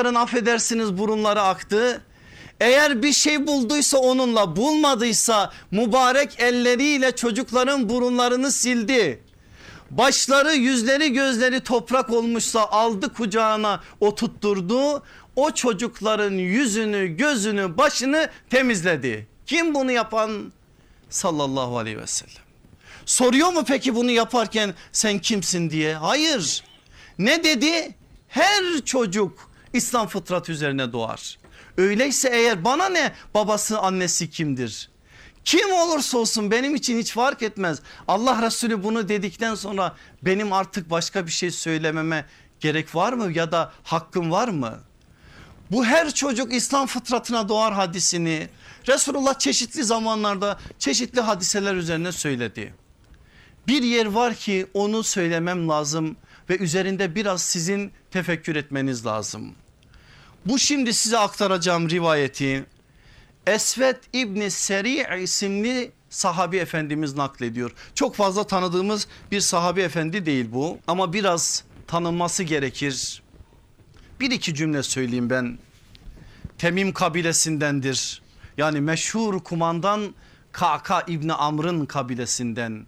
çocukların affedersiniz burunları aktı. Eğer bir şey bulduysa onunla, bulmadıysa mübarek elleriyle çocukların burunlarını sildi. Başları, yüzleri, gözleri toprak olmuşsa aldı kucağına oturtturdu. O çocukların yüzünü, gözünü, başını temizledi. Kim bunu yapan? Sallallahu aleyhi ve sellem. Soruyor mu peki bunu yaparken sen kimsin diye? Hayır. Ne dedi? Her çocuk İslam fıtratı üzerine doğar. Öyleyse eğer bana ne babası annesi kimdir? Kim olursa olsun benim için hiç fark etmez. Allah Resulü bunu dedikten sonra benim artık başka bir şey söylememe gerek var mı ya da hakkım var mı? Bu her çocuk İslam fıtratına doğar hadisini Resulullah çeşitli zamanlarda çeşitli hadiseler üzerine söyledi. Bir yer var ki onu söylemem lazım ve üzerinde biraz sizin tefekkür etmeniz lazım. Bu şimdi size aktaracağım rivayeti Esved İbni Seri isimli sahabi efendimiz naklediyor. Çok fazla tanıdığımız bir sahabi efendi değil bu ama biraz tanınması gerekir. Bir iki cümle söyleyeyim ben. Temim kabilesindendir. Yani meşhur kumandan Ka'ka İbni Amr'ın kabilesinden.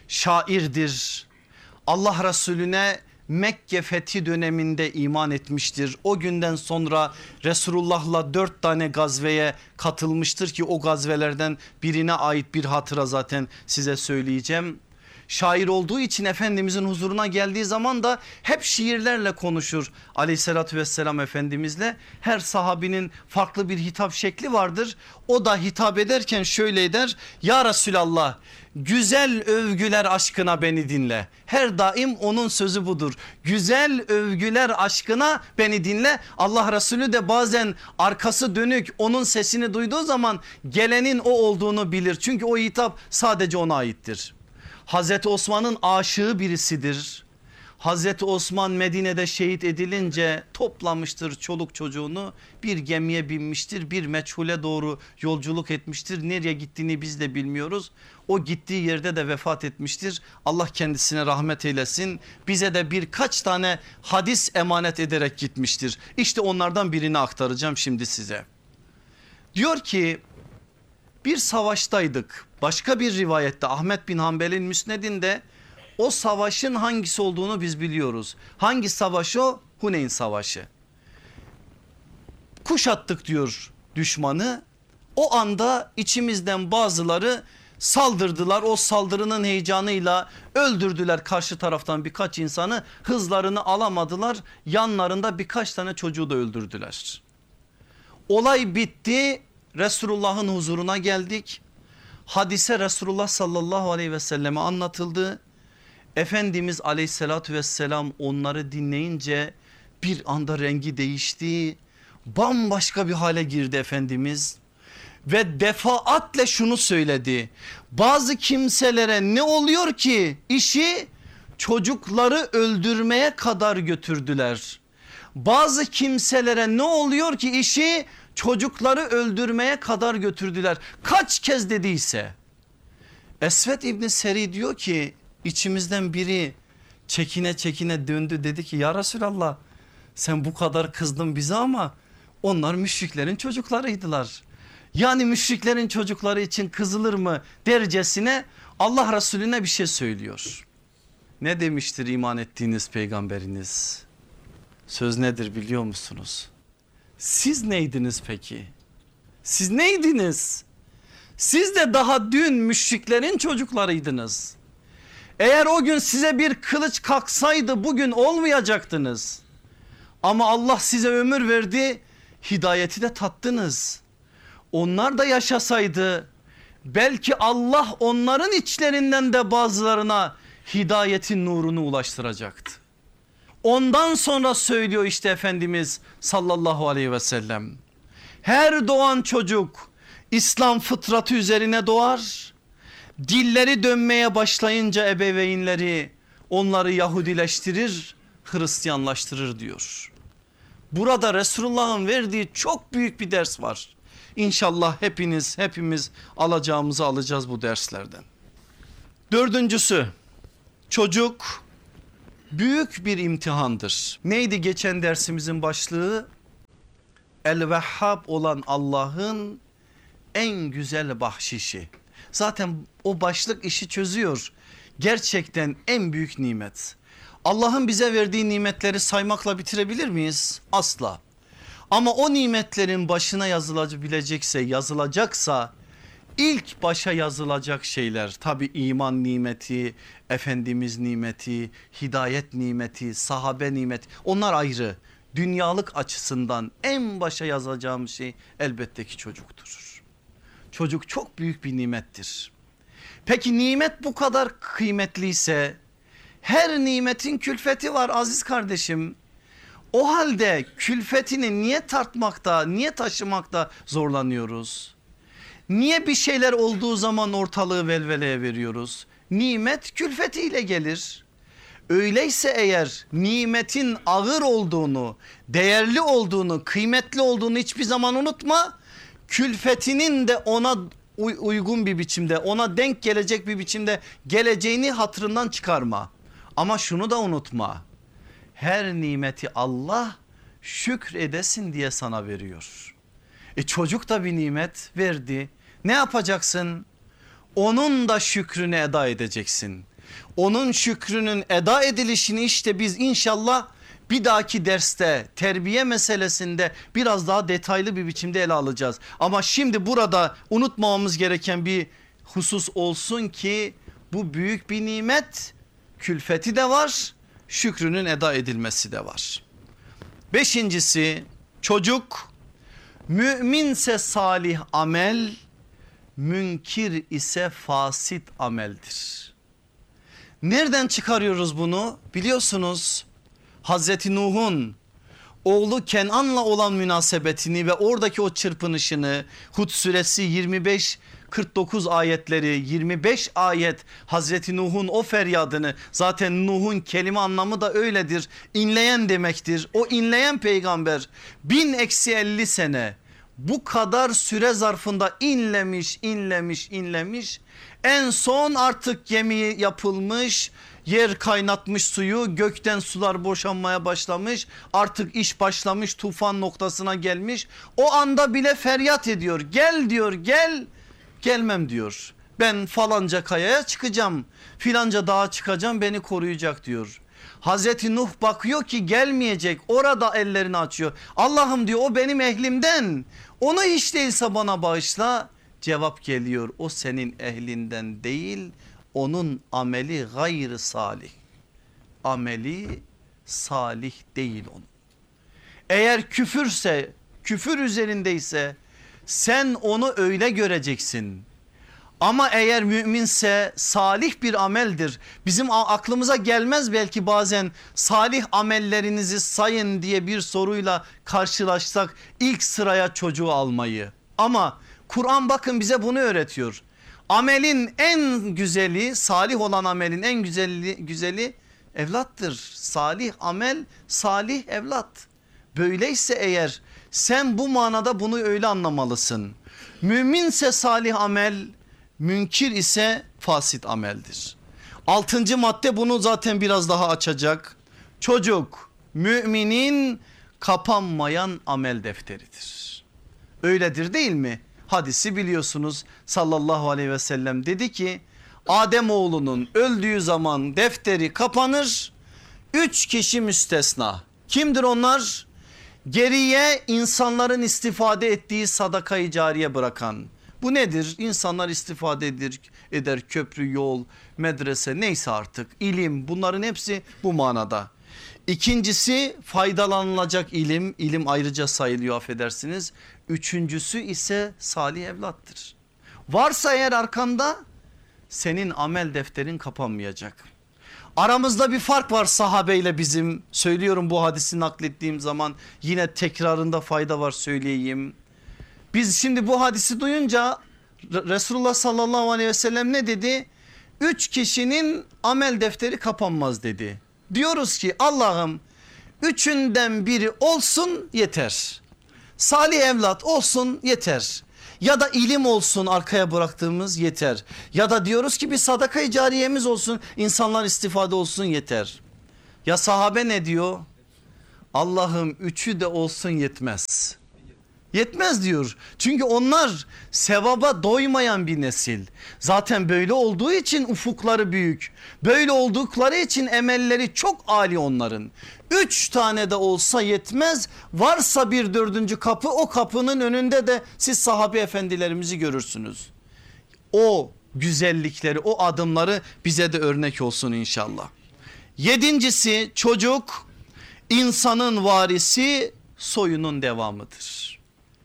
Şairdir. Allah Resulüne Mekke fethi döneminde iman etmiştir. O günden sonra Resulullah'la 4 tane gazveye katılmıştır ki o gazvelerden birine ait bir hatıra zaten size söyleyeceğim. Şair olduğu için Efendimizin huzuruna geldiği zaman da hep şiirlerle konuşur aleyhissalatü vesselam Efendimizle. Her sahabinin farklı bir hitap şekli vardır. O da hitap ederken şöyle eder: ya Resulallah, güzel övgüler aşkına beni dinle. Her daim onun sözü budur. Güzel övgüler aşkına beni dinle. Allah Resulü de bazen arkası dönük onun sesini duyduğu zaman gelenin o olduğunu bilir. Çünkü o hitap sadece ona aittir. Hazreti Osman'ın aşığı birisidir. Hazreti Osman Medine'de şehit edilince toplamıştır çoluk çocuğunu, bir gemiye binmiştir, bir meçhule doğru yolculuk etmiştir. Nereye gittiğini biz de bilmiyoruz. O gittiği yerde de vefat etmiştir. Allah kendisine rahmet eylesin. Bize de birkaç tane hadis emanet ederek gitmiştir. İşte onlardan birini aktaracağım şimdi size. Diyor ki bir savaştaydık. Başka bir rivayette Ahmet bin Hanbel'in müsnedinde o savaşın hangisi olduğunu biz biliyoruz. Hangi savaş o? Huneyn Savaşı. Kuşattık diyor düşmanı. O anda içimizden bazıları saldırdılar. O saldırının heyecanıyla öldürdüler karşı taraftan birkaç insanı. Hızlarını alamadılar. Yanlarında birkaç tane çocuğu da öldürdüler. Olay bitti. Resulullah'ın huzuruna geldik. Hadise Resulullah sallallahu aleyhi ve selleme anlatıldı. Efendimiz aleyhissalatü vesselam onları dinleyince bir anda rengi değişti. Bambaşka bir hale girdi Efendimiz. Ve defaatle şunu söyledi: bazı kimselere ne oluyor ki işi çocukları öldürmeye kadar götürdüler. Bazı kimselere ne oluyor ki işi çocukları öldürmeye kadar götürdüler. Kaç kez dediyse. Esved İbni Seri diyor ki içimizden biri çekine çekine döndü, dedi ki ya Resulallah, sen bu kadar kızdın bize ama onlar müşriklerin çocuklarıydılar. Yani müşriklerin çocukları için kızılır mı dercesine Allah Resulüne bir şey söylüyor. Ne demiştir iman ettiğiniz peygamberiniz? Söz nedir biliyor musunuz? Siz neydiniz peki? Siz neydiniz? Siz de daha dün müşriklerin çocuklarıydınız. Eğer o gün size bir kılıç kalksaydı bugün olmayacaktınız. Ama Allah size ömür verdi, hidayeti de tattınız. Onlar da yaşasaydı belki Allah onların içlerinden de bazılarına hidayetin nurunu ulaştıracaktı. Ondan sonra söylüyor işte Efendimiz sallallahu aleyhi ve sellem. Her doğan çocuk İslam fıtratı üzerine doğar. Dilleri dönmeye başlayınca ebeveynleri onları Yahudileştirir, Hristiyanlaştırır diyor. Burada Resulullah'ın verdiği çok büyük bir ders var. İnşallah hepimiz alacağımızı alacağız bu derslerden. Dördüncüsü, çocuk büyük bir imtihandır. Neydi geçen dersimizin başlığı? El-Vehhab olan Allah'ın en güzel bahşişi. Zaten o başlık işi çözüyor. Gerçekten en büyük nimet. Allah'ın bize verdiği nimetleri saymakla bitirebilir miyiz? Asla. Ama o nimetlerin başına yazılacaksa ilk başa yazılacak şeyler tabi iman nimeti, Efendimiz nimeti, hidayet nimeti, sahabe nimeti, onlar ayrı. Dünyalık açısından en başa yazacağım şey elbette ki çocuktur. Çocuk çok büyük bir nimettir. Peki nimet bu kadar kıymetliyse her nimetin külfeti var aziz kardeşim. O halde külfetini niye tartmakta, niye taşımakta zorlanıyoruz? Niye bir şeyler olduğu zaman ortalığı velveleye veriyoruz? Nimet külfetiyle gelir. Öyleyse eğer nimetin ağır olduğunu, değerli olduğunu, kıymetli olduğunu hiçbir zaman unutma. Külfetinin de ona uygun bir biçimde, ona denk gelecek bir biçimde geleceğini hatırından çıkarma. Ama şunu da unutma. Her nimeti Allah şükredesin diye sana veriyor. Çocuk da bir nimet verdi. Ne yapacaksın? Onun da şükrünü eda edeceksin. Onun şükrünün eda edilişini işte biz inşallah bir dahaki derste terbiye meselesinde biraz daha detaylı bir biçimde ele alacağız. Ama şimdi burada unutmamamız gereken bir husus olsun ki bu büyük bir nimet, külfeti de var, şükrünün eda edilmesi de var. Beşincisi, çocuk müminse salih amel, münkir ise fasit ameldir. Nereden çıkarıyoruz bunu? Biliyorsunuz Hazreti Nuh'un oğlu Kenan'la olan münasebetini ve oradaki o çırpınışını Hud suresi 25-49 ayetleri, 25 ayet Hazreti Nuh'un o feryadını, zaten Nuh'un kelime anlamı da öyledir, inleyen demektir. O inleyen peygamber 1000-50 sene bu kadar süre zarfında inlemiş. En son artık gemi yapılmış, yer kaynatmış suyu, gökten sular boşanmaya başlamış, artık iş başlamış, tufan noktasına gelmiş. O anda bile feryat ediyor, gel diyor, gelmem diyor. Ben falanca kayaya çıkacağım, filanca dağa çıkacağım, beni koruyacak diyor. Hazreti Nuh bakıyor ki gelmeyecek, orada ellerini açıyor. Allah'ım diyor, o benim ehlimden, onu hiç değilse bana bağışla. Cevap geliyor, o senin ehlinden değil, onun ameli gayrı salih. Ameli salih değil onun. Eğer küfürse, küfür üzerindeyse sen onu öyle göreceksin. Ama eğer müminse salih bir ameldir. Bizim aklımıza gelmez belki bazen salih amellerinizi sayın diye bir soruyla karşılaşsak ilk sıraya çocuğu almayı. Ama Kur'an bakın bize bunu öğretiyor. Amelin en güzeli, salih olan amelin en güzeli evlattır. Salih amel, salih evlat. Böyleyse eğer sen bu manada bunu öyle anlamalısın. Müminse salih amel, münkir ise fasit ameldir. 6. madde bunu zaten biraz daha açacak. Çocuk müminin kapanmayan amel defteridir. Öyledir değil mi? Hadisi biliyorsunuz, sallallahu aleyhi ve sellem dedi ki Ademoğlunun öldüğü zaman defteri kapanır, 3 kişi müstesna. Kimdir onlar? Geriye insanların istifade ettiği sadakayı cariye bırakan. Bu nedir? İnsanlar istifade eder, köprü, yol, medrese, neyse artık, ilim, bunların hepsi bu manada. İkincisi faydalanılacak ilim, ilim ayrıca sayılıyor, affedersiniz. Üçüncüsü ise salih evlattır. Varsa eğer arkanda, senin amel defterin kapanmayacak. Aramızda bir fark var sahabeyle bizim, söylüyorum bu hadisi naklettiğim zaman, yine tekrarında fayda var söyleyeyim. Biz şimdi bu hadisi duyunca Resulullah sallallahu aleyhi ve sellem ne dedi? 3 kişinin amel defteri kapanmaz dedi. Diyoruz ki Allah'ım üçünden biri olsun yeter. Salih evlat olsun yeter. Ya da ilim olsun arkaya bıraktığımız yeter. Ya da diyoruz ki bir sadaka-i cariyemiz olsun, insanlar istifade olsun yeter. Ya sahabe ne diyor? Allah'ım üçü de olsun yetmez. Yetmez diyor. Çünkü onlar sevaba doymayan bir nesil. Zaten böyle olduğu için ufukları büyük. Böyle oldukları için emelleri çok âli onların. 3 tane de olsa yetmez. Varsa bir dördüncü kapı, o kapının önünde de siz sahabe efendilerimizi görürsünüz. O güzellikleri, o adımları bize de örnek olsun inşallah. Yedincisi, çocuk insanın varisi, soyunun devamıdır.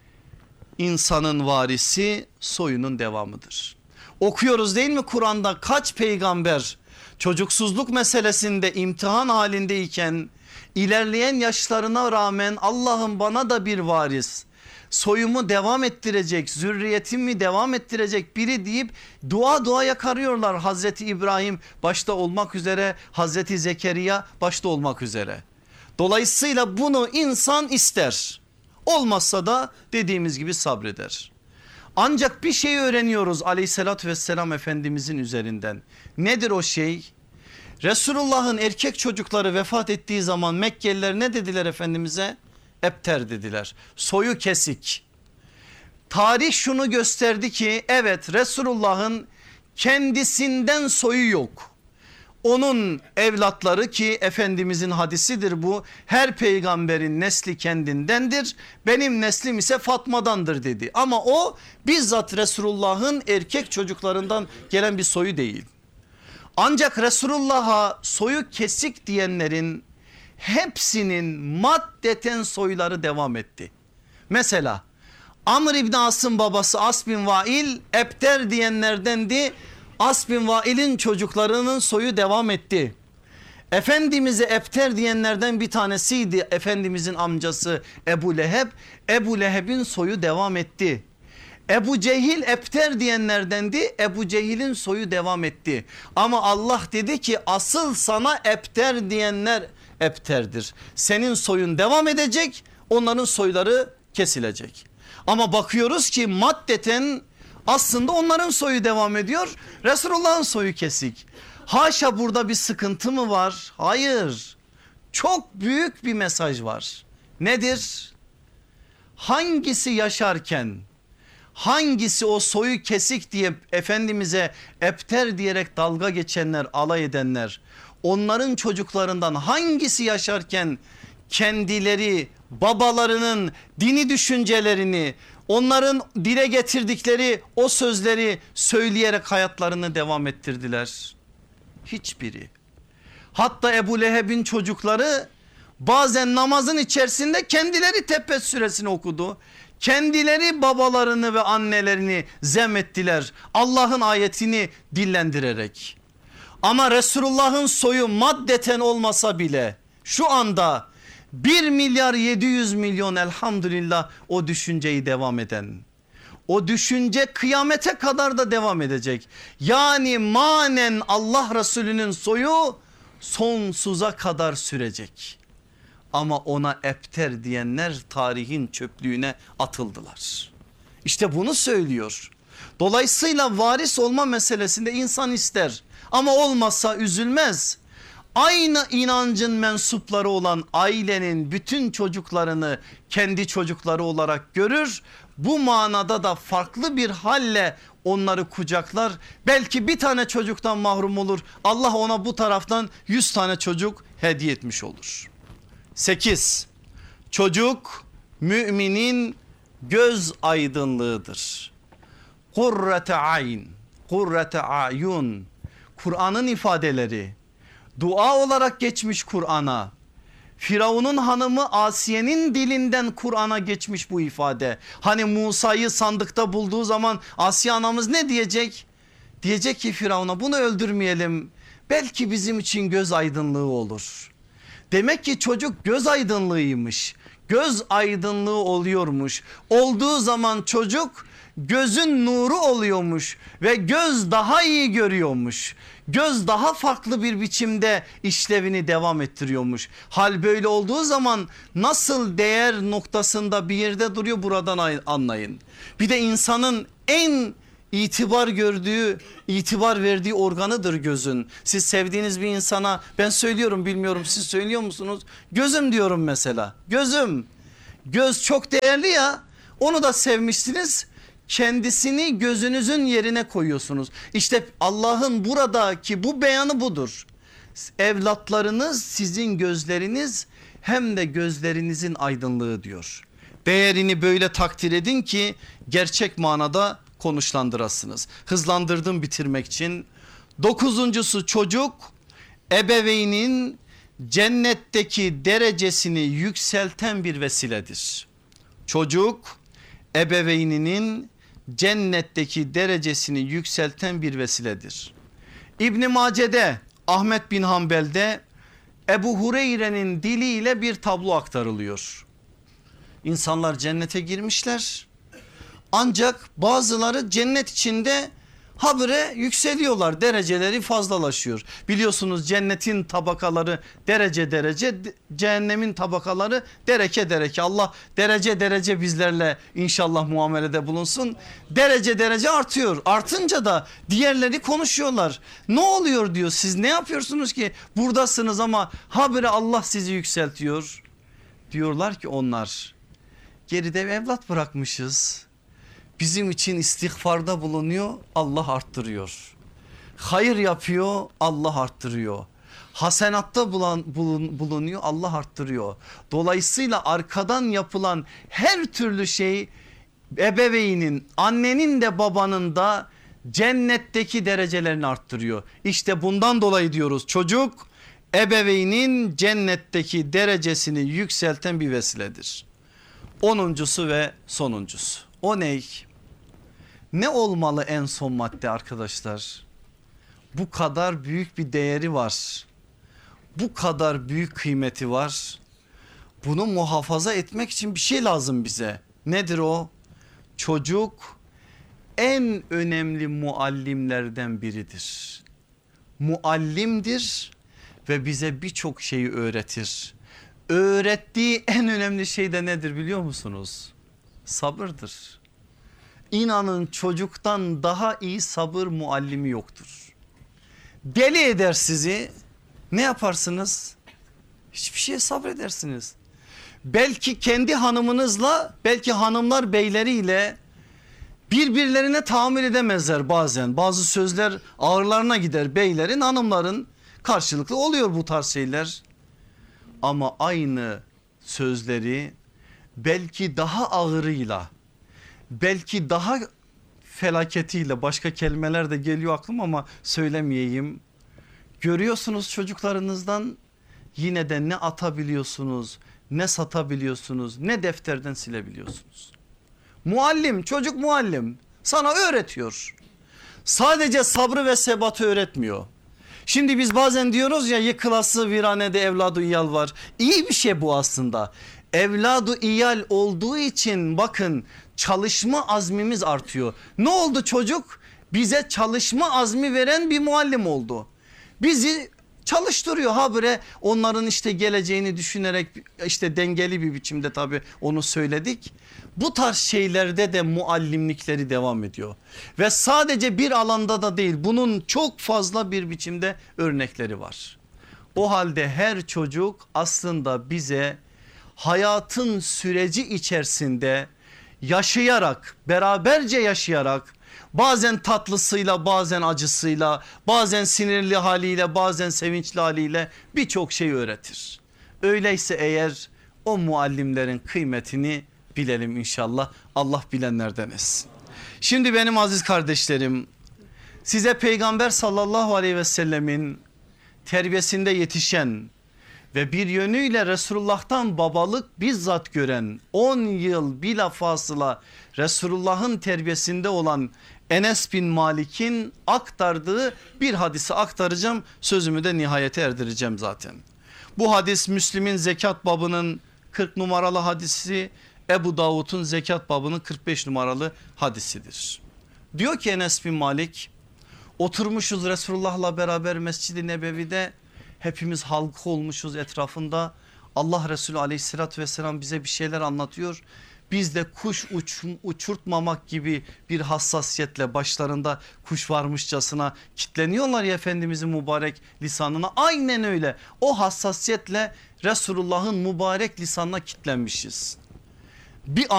İnsanın varisi soyunun devamıdır. Okuyoruz değil mi Kur'an'da kaç peygamber çocuksuzluk meselesinde imtihan halindeyken ilerleyen yaşlarına rağmen Allah'ım bana da bir varis, soyumu devam ettirecek, zürriyetimi devam ettirecek biri deyip dua yakarıyorlar. Hazreti İbrahim başta olmak üzere, Hazreti Zekeriya başta olmak üzere. Dolayısıyla bunu insan ister. Olmazsa da dediğimiz gibi sabreder. Ancak bir şey öğreniyoruz aleyhissalatü vesselam Efendimizin üzerinden. Nedir o şey? Resulullah'ın erkek çocukları vefat ettiği zaman Mekkeliler ne dediler Efendimiz'e? Ebter dediler. Soyu kesik. Tarih şunu gösterdi ki evet, Resulullah'ın kendisinden soyu yok. Onun evlatları, ki Efendimizin hadisidir bu, her peygamberin nesli kendindendir, benim neslim ise Fatma'dandır dedi. Ama o bizzat Resulullah'ın erkek çocuklarından gelen bir soyu değil. Ancak Resulullah'a soyu kesik diyenlerin hepsinin maddeten soyları devam etti. Mesela Amr İbni As'ın babası As bin Vail ebter diyenlerdendi. As bin Vail'in çocuklarının soyu devam etti. Efendimiz'e ebter diyenlerden bir tanesiydi Efendimiz'in amcası Ebu Leheb. Ebu Leheb'in soyu devam etti. Ebu Cehil ebter diyenlerdendi. Ebu Cehil'in soyu devam etti. Ama Allah dedi ki asıl sana ebter diyenler ebterdir. Senin soyun devam edecek, onların soyları kesilecek. Ama bakıyoruz ki maddeten aslında onların soyu devam ediyor. Resulullah'ın soyu kesik. Haşa, burada bir sıkıntı mı var? Hayır. Çok büyük bir mesaj var. Nedir? Hangisi yaşarken, hangisi o soyu kesik diye Efendimiz'e ebter diyerek dalga geçenler, alay edenler, onların çocuklarından hangisi yaşarken kendileri babalarının dini düşüncelerini, onların dile getirdikleri o sözleri söyleyerek hayatlarını devam ettirdiler? Hiçbiri. Hatta Ebu Leheb'in çocukları bazen namazın içerisinde kendileri Tebbet suresini okudu. Kendileri babalarını ve annelerini zemettiler Allah'ın ayetini dillendirerek. Ama Resulullah'ın soyu maddeten olmasa bile şu anda 1 milyar 700 milyon elhamdülillah o düşünceyi devam eden, o düşünce kıyamete kadar da devam edecek. Yani manen Allah Resulü'nün soyu sonsuza kadar sürecek. Ama ona ebter diyenler tarihin çöplüğüne atıldılar. İşte bunu söylüyor. Dolayısıyla varis olma meselesinde insan ister ama olmazsa üzülmez. Aynı inancın mensupları olan ailenin bütün çocuklarını kendi çocukları olarak görür. Bu manada da farklı bir halle onları kucaklar. Belki bir tane çocuktan mahrum olur. Allah ona bu taraftan 100 tane çocuk hediye etmiş olur. 8. Çocuk müminin göz aydınlığıdır. Kurrete ayn, kurrete ayun, Kur'an'ın ifadeleri dua olarak geçmiş Kur'an'a. Firavun'un hanımı Asiye'nin dilinden Kur'an'a geçmiş bu ifade. Hani Musa'yı sandıkta bulduğu zaman Asiye anamız ne diyecek? Diyecek ki Firavun'a bunu öldürmeyelim, belki bizim için göz aydınlığı olur. Demek ki çocuk göz aydınlığıymış. Göz aydınlığı oluyormuş. Olduğu zaman çocuk gözün nuru oluyormuş ve göz daha iyi görüyormuş. Göz daha farklı bir biçimde işlevini devam ettiriyormuş. Hal böyle olduğu zaman nasıl değer noktasında bir yerde duruyor, buradan anlayın. Bir de insanın en itibar gördüğü, itibar verdiği organıdır gözün. Siz sevdiğiniz bir insana, ben söylüyorum, bilmiyorum siz söylüyor musunuz? Gözüm diyorum mesela. Gözüm. Göz çok değerli ya. Onu da sevmişsiniz. Kendisini gözünüzün yerine koyuyorsunuz. İşte Allah'ın buradaki bu beyanı budur. Evlatlarınız sizin gözleriniz, hem de gözlerinizin aydınlığı diyor. Değerini böyle takdir edin ki gerçek manada konuşlandırasınız. Hızlandırdım bitirmek için. Dokuzuncusu, çocuk ebeveynin cennetteki derecesini yükselten bir vesiledir. Çocuk ebeveyninin cennetteki derecesini yükselten bir vesiledir. İbn Mace'de, Ahmet bin Hanbel'de Ebu Hureyre'nin diliyle bir tablo aktarılıyor. İnsanlar cennete girmişler, ancak bazıları cennet içinde habire yükseliyorlar, dereceleri fazlalaşıyor. Biliyorsunuz cennetin tabakaları derece derece, cehennemin tabakaları dereke dereke. Allah derece derece bizlerle inşallah muamelede bulunsun. Derece derece artıyor, artınca da diğerleri konuşuyorlar. Ne oluyor diyor, siz ne yapıyorsunuz ki buradasınız ama habire Allah sizi yükseltiyor. Diyorlar ki onlar, geride evlat bırakmışız. Bizim için istiğfarda bulunuyor, Allah arttırıyor. Hayır yapıyor, Allah arttırıyor. Hasenatta bulunuyor, Allah arttırıyor. Dolayısıyla arkadan yapılan her türlü şey ebeveynin, annenin de babanın da cennetteki derecelerini arttırıyor. İşte bundan dolayı diyoruz, çocuk ebeveynin cennetteki derecesini yükselten bir vesiledir. 10'uncusu ve sonuncusu. O ney? Ne olmalı en son madde arkadaşlar? Bu kadar büyük bir değeri var. Bu kadar büyük kıymeti var. Bunu muhafaza etmek için bir şey lazım bize. Nedir o? Çocuk en önemli muallimlerden biridir. Muallimdir ve bize birçok şeyi öğretir. Öğrettiği en önemli şey de nedir biliyor musunuz? Sabırdır. İnanın çocuktan daha iyi sabır muallimi yoktur. Deli eder sizi, ne yaparsınız? Hiçbir şeye sabredersiniz. Belki kendi hanımınızla, belki hanımlar beyleriyle birbirlerine tahammül edemezler bazen. Bazı sözler ağırlarına gider beylerin, hanımların, karşılıklı oluyor bu tarz şeyler. Ama aynı sözleri belki daha ağırıyla, belki daha felaketiyle, başka kelimeler de geliyor aklıma ama söylemeyeyim. Görüyorsunuz çocuklarınızdan, yine de ne atabiliyorsunuz, ne satabiliyorsunuz, ne defterden silebiliyorsunuz. Muallim, çocuk muallim sana öğretiyor. Sadece sabrı ve sebatı öğretmiyor. Şimdi biz bazen diyoruz ya, yıkılası viranede evladı iyal var. İyi bir şey bu aslında. Evladı iyal olduğu için bakın çalışma azmimiz artıyor. Ne oldu çocuk? Bize çalışma azmi veren bir muallim oldu. Bizi çalıştırıyor habire, onların işte geleceğini düşünerek, işte dengeli bir biçimde tabii onu söyledik. Bu tarz şeylerde de muallimlikleri devam ediyor ve sadece bir alanda da değil, bunun çok fazla bir biçimde örnekleri var. O halde her çocuk aslında bize hayatın süreci içerisinde yaşayarak, beraberce yaşayarak, bazen tatlısıyla, bazen acısıyla, bazen sinirli haliyle, bazen sevinçli haliyle birçok şey öğretir. Öyleyse eğer o muallimlerin kıymetini bilelim inşallah. Allah bilenlerden etsin. Şimdi benim aziz kardeşlerim, size Peygamber sallallahu aleyhi ve sellemin terbiyesinde yetişen ve bir yönüyle Resulullah'tan babalık bizzat gören, 10 yıl bilafasıla Resulullah'ın terbiyesinde olan Enes bin Malik'in aktardığı bir hadisi aktaracağım. Sözümü de nihayete erdireceğim zaten. Bu hadis Müslim'in zekat babının 40 numaralı hadisi, Ebu Davud'un zekat babının 45 numaralı hadisidir. Diyor ki Enes bin Malik, oturmuşuz Resulullah'la beraber Mescid-i Nebevi'de, hepimiz halka olmuşuz etrafında. Allah Resulü aleyhissalatü vesselam bize bir şeyler anlatıyor. Biz de kuş uçurtmamak gibi bir hassasiyetle, başlarında kuş varmışçasına kitleniyorlar ya Efendimizin mübarek lisanına. Aynen öyle, o hassasiyetle Resulullah'ın mübarek lisanına kitlenmişiz. Bir